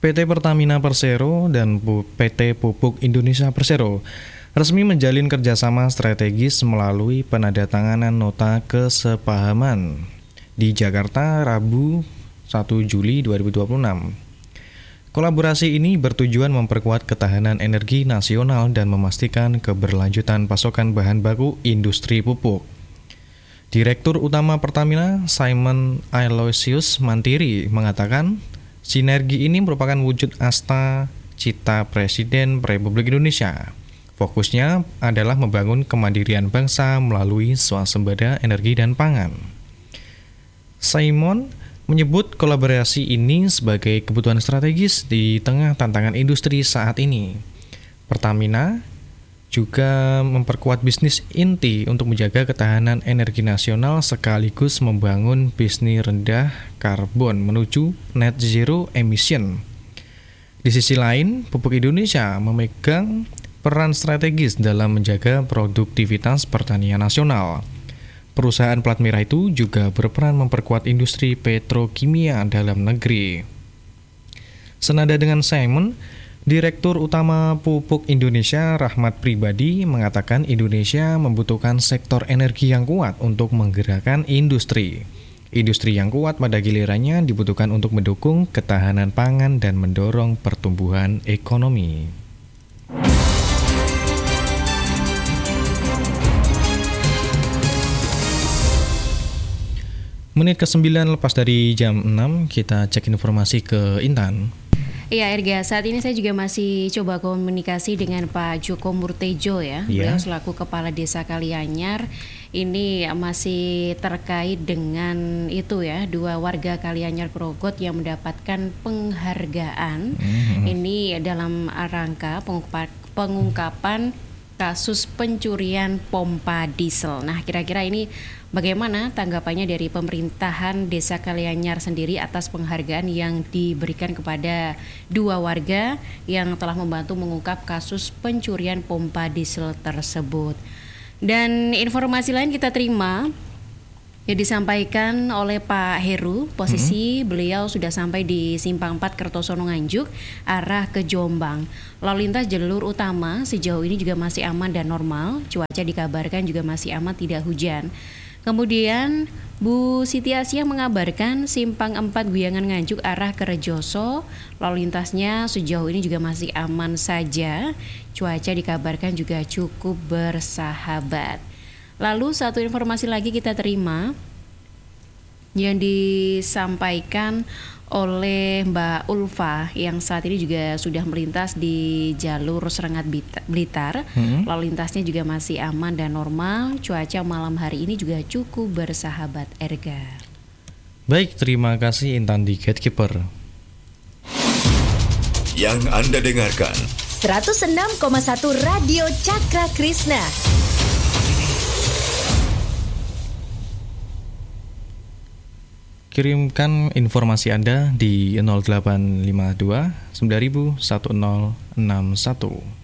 PT Pertamina Persero dan PT Pupuk Indonesia Persero resmi menjalin kerjasama strategis melalui penandatanganan nota kesepahaman di Jakarta Rabu 1 Juli 2026. Kolaborasi ini bertujuan memperkuat ketahanan energi nasional dan memastikan keberlanjutan pasokan bahan baku industri pupuk. Direktur Utama Pertamina, Simon Aloysius Mantiri, mengatakan sinergi ini merupakan wujud asta cita Presiden Republik Indonesia. Fokusnya adalah membangun kemandirian bangsa melalui swasembada energi dan pangan. Simon menyebut kolaborasi ini sebagai kebutuhan strategis di tengah tantangan industri saat ini. Pertamina juga memperkuat bisnis inti untuk menjaga ketahanan energi nasional sekaligus membangun bisnis rendah karbon menuju net zero emission. Di sisi lain, Pupuk Indonesia memegang peran strategis dalam menjaga produktivitas pertanian nasional. Perusahaan plat merah itu juga berperan memperkuat industri petrokimia dalam negeri. Senada dengan Simon, Direktur Utama Pupuk Indonesia Rahmat Pribadi mengatakan Indonesia membutuhkan sektor energi yang kuat untuk menggerakkan industri. Industri yang kuat pada gilirannya dibutuhkan untuk mendukung ketahanan pangan dan mendorong pertumbuhan ekonomi. Menit ke-9 lepas dari jam 6, kita cek informasi ke Intan. Iya Erga, saat ini saya juga masih coba komunikasi dengan Pak Joko Murtejo ya. Beliau selaku Kepala Desa Kalianyar. Ini masih terkait dengan itu ya, 2 warga Kalianyar Grogot yang mendapatkan penghargaan. Ini dalam rangka pengungkapan kasus pencurian pompa diesel. Nah, kira-kira ini bagaimana tanggapannya dari pemerintahan Desa Kalianyar sendiri atas penghargaan yang diberikan kepada 2 warga yang telah membantu mengungkap kasus pencurian pompa diesel tersebut. Dan informasi lain kita terima yang disampaikan oleh Pak Heru, posisi beliau sudah sampai di Simpang 4 Kertosono Nganjuk, arah ke Jombang. Lalu lintas jalur utama sejauh ini juga masih aman dan normal, cuaca dikabarkan juga masih aman, tidak hujan. Kemudian Bu Siti Asia mengabarkan Simpang 4 Guyangan Nganjuk arah ke Rejoso, lalu lintasnya sejauh ini juga masih aman saja, cuaca dikabarkan juga cukup bersahabat. Lalu satu informasi lagi kita terima yang disampaikan oleh Mbak Ulfa yang saat ini juga sudah melintas di jalur Serengat Blitar. Lalu lintasnya juga masih aman dan normal. Cuaca malam hari ini juga cukup bersahabat, Erga. Baik, terima kasih Intan di Gatekeeper. Yang Anda dengarkan 106,1 Radio Cakra Krishna. Kirimkan informasi Anda di 0852 9000 1061.